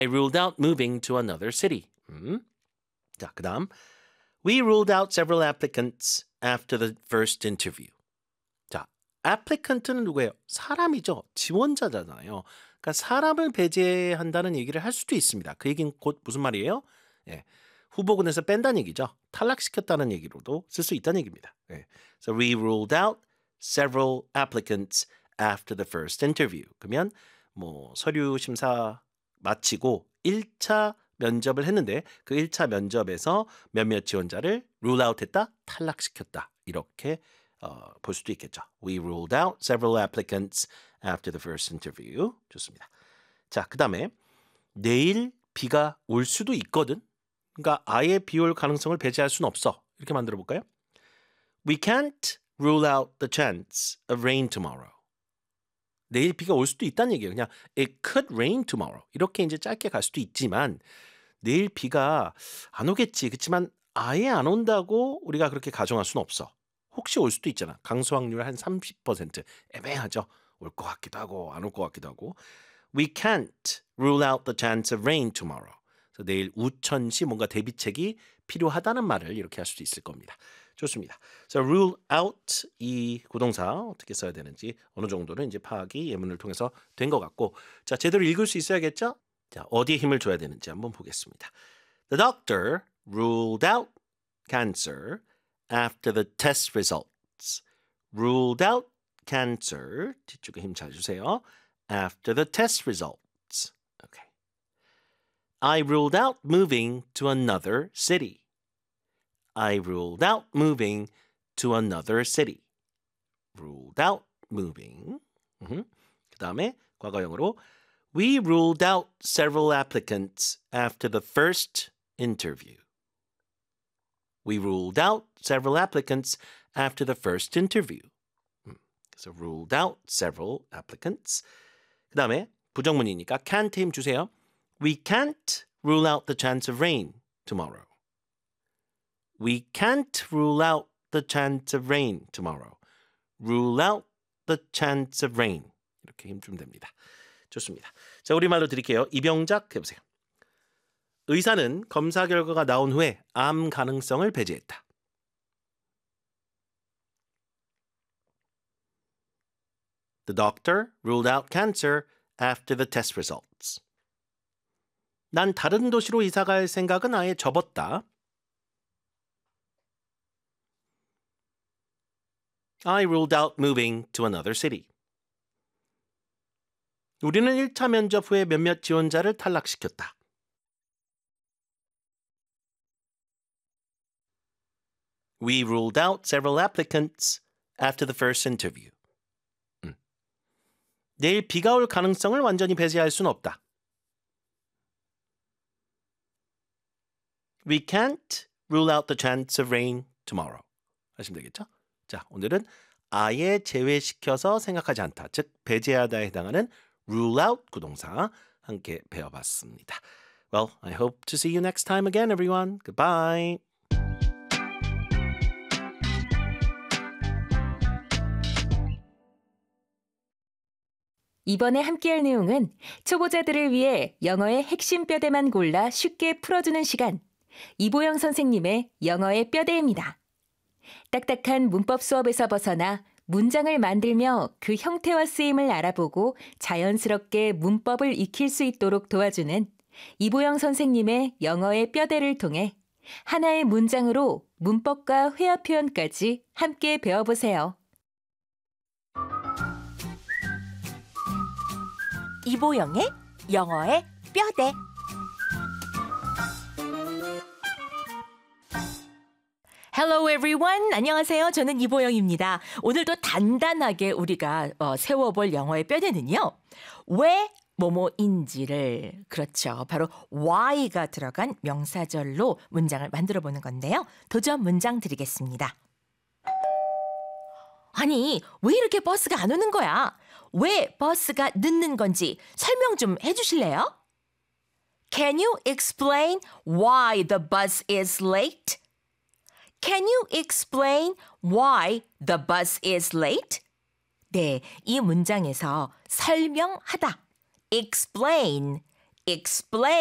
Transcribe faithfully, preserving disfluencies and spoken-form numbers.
I ruled out moving to another city. 음. 자, 그 다음. We ruled out several applicants after the first interview. 자, applicant는 누구예요? 사람이죠. 지원자잖아요. 그러니까 사람을 배제한다는 얘기를 할 수도 있습니다. 그 얘기는 곧 무슨 말이에요? 예, 후보군에서 뺀다는 얘기죠. 탈락시켰다는 얘기로도 쓸 수 있다는 얘기입니다. 예. So we ruled out several applicants after the first interview. 그러면 뭐 서류 심사 마치고 일 차 면접을 했는데 그 일 차 면접에서 몇몇 지원자를 rule out 했다, 탈락시켰다. 이렇게 어, 볼 수도 있겠죠. We ruled out several applicants after the first interview. 좋습니다. 자, 그 다음에 내일 비가 올 수도 있거든. 그러니까 아예 비 올 가능성을 배제할 수는 없어. 이렇게 만들어 볼까요? We can't rule out the chance of rain tomorrow. 내일 비가 올 수도 있다는 얘기예요. 그냥 it could rain tomorrow. 이렇게 이제 짧게 갈 수도 있지만 내일 비가 안 오겠지. 그렇지만 아예 안 온다고 우리가 그렇게 가정할 수는 없어. 혹시 올 수도 있잖아. 강수 확률 한 삼십 퍼센트. 애매하죠. 올 것 같기도 하고 안 올 것 같기도 하고. We can't rule out the chance of rain tomorrow. 그래서 내일 우천시 뭔가 대비책이 필요하다는 말을 이렇게 할 수도 있을 겁니다. 좋습니다. So rule out 이 구동사 어떻게 써야 되는지 어느 정도는 이제 파악이 예문을 통해서 된 것 같고, 자, 제대로 읽을 수 있어야겠죠? 자, 어디에 힘을 줘야 되는지 한번 보겠습니다. The doctor ruled out cancer after the test results. Ruled out cancer. 뒤쪽에 힘 잘 주세요. After the test results. Okay. I ruled out moving to another city. I ruled out moving to another city. Ruled out moving. 그 다음에 과거형으로 We ruled out several applicants after the first interview. We ruled out several applicants after the first interview. So ruled out several applicants. 그 다음에 부정문이니까 can't 힘 주세요. We can't rule out the chance of rain tomorrow. We can't rule out the chance of rain tomorrow. Rule out the chance of rain. 이렇게 힘 주면 됩니다. 좋습니다. 자, 우리말로 드릴게요. 이병작 해보세요. 의사는 검사 결과가 나온 후에 암 가능성을 배제했다. The doctor ruled out cancer after the test results. 난 다른 도시로 이사 갈 생각은 아예 접었다. I ruled out moving to another city. 우리는 일 차 면접 후에 몇몇 지원자를 탈락시켰다. We ruled out several applicants after the first interview. 음. 내일 비가 올 가능성을 완전히 배제할 수는 없다. We can't rule out the chance of rain tomorrow. 하시면 되겠죠? 자, 오늘은 아예 제외시켜서 생각하지 않다, 즉 배제하다에 해당하는 rule out 구동사 함께 배워봤습니다. Well, I hope to see you next time again, everyone. Goodbye. 이번에 함께할 내용은 초보자들을 위해 영어의 핵심 뼈대만 골라 쉽게 풀어주는 시간. 이보영 선생님의 영어의 뼈대입니다. 딱딱한 문법 수업에서 벗어나 문장을 만들며 그 형태와 쓰임을 알아보고 자연스럽게 문법을 익힐 수 있도록 도와주는 이보영 선생님의 영어의 뼈대를 통해 하나의 문장으로 문법과 회화 표현까지 함께 배워보세요. 이보영의 영어의 뼈대. Hello everyone. 안녕하세요. 저는 이보영입니다. 오늘도 단단하게 우리가 어, 세워볼 영어의 뼈대는요. 왜 뭐뭐인지를, 그렇죠. 바로 why가 들어간 명사절로 문장을 만들어 보는 건데요. 도전 문장 드리겠습니다. 아니, 왜 이렇게 버스가 안 오는 거야? 왜 버스가 늦는 건지 설명 좀 해주실래요? Can you explain why the bus is late? Can you explain why the bus is late? 네, 이 문장에서 설명하다, explain, explain